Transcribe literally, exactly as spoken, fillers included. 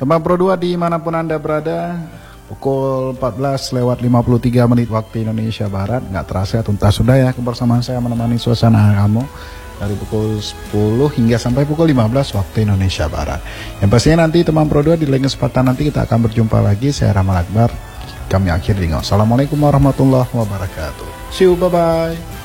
Teman Pro dua dimanapun Anda berada, pukul empat belas lewat lima puluh tiga menit waktu Indonesia Barat. Nggak terasa tuntas sudah ya kebersamaan saya menemani suasana kamu dari pukul sepuluh hingga sampai pukul lima belas waktu Indonesia Barat. Yang pastinya nanti teman Pro dua di lain kesempatan nanti kita akan berjumpa lagi. Saya Ramal Akbar. Kami akhiri dengan Assalamualaikum warahmatullahi wabarakatuh. See you, bye-bye.